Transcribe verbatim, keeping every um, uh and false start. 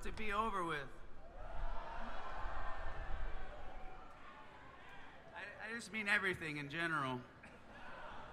to be over with. I, I just mean everything in general.